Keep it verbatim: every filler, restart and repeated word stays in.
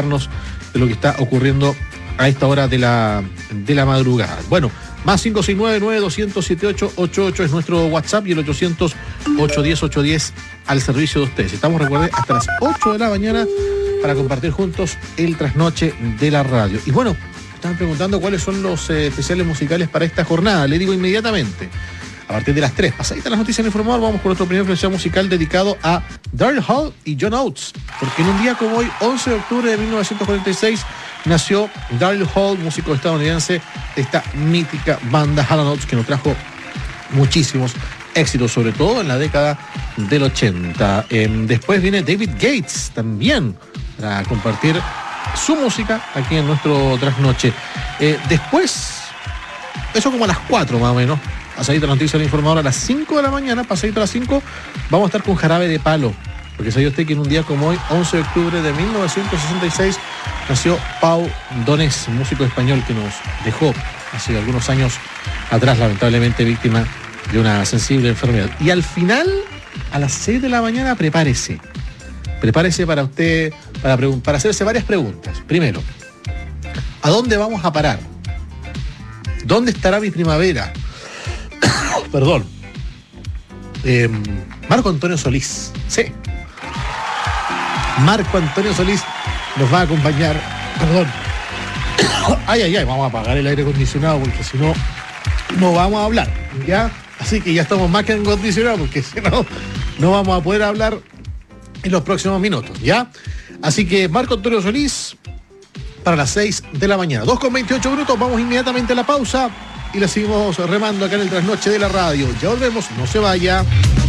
contarnos de lo que está ocurriendo a esta hora de la, de la madrugada. Bueno, más cinco seis nueve, nueve dos cero cero, siete ocho ocho ocho es nuestro WhatsApp y el ochocientos, ochocientos diez, ochocientos diez al servicio de ustedes. Estamos, recuerden, hasta las ocho de la mañana para compartir juntos el trasnoche de la radio. Y bueno, están preguntando cuáles son los eh, especiales musicales para esta jornada. Le digo inmediatamente, a partir de las tres, pasaditas las noticias en Informador, vamos con nuestro primer especial musical dedicado a Daryl Hall y John Oates, porque en un día como hoy, once de octubre de mil novecientos cuarenta y seis, nació Daryl Hall, músico estadounidense de esta mítica banda Hall and Oates, que nos trajo muchísimos éxitos, sobre todo en la década del ochenta. Eh, después viene David Gates, también, para compartir su música aquí en nuestro trasnoche. Eh, después, eso como a las cuatro más o menos, pasadita la noticia del Informador, a las cinco de la mañana, pasadita a las cinco, vamos a estar con Jarabe de Palo, porque sabía usted que en un día como hoy, once de octubre de mil novecientos sesenta y seis, nació Pau Donés, músico español que nos dejó hace algunos años atrás, lamentablemente víctima de una sensible enfermedad. Y al final, a las seis de la mañana, prepárese. Prepárese para usted, para, para hacerse varias preguntas. Primero, ¿a dónde vamos a parar? ¿Dónde estará mi primavera? Perdón. Eh, Marco Antonio Solís. Sí. Marco Antonio Solís nos va a acompañar. Perdón. Ay, ay, ay, vamos a apagar el aire acondicionado porque si no, no vamos a hablar. ¿Ya? Así que ya estamos más que acondicionados porque si no, no vamos a poder hablar en los próximos minutos, ¿ya? Así que Marco Antonio Solís para las seis de la mañana. dos con veintiocho minutos, vamos inmediatamente a la pausa y la seguimos remando acá en el trasnoche de la radio. Ya volvemos, no se vaya.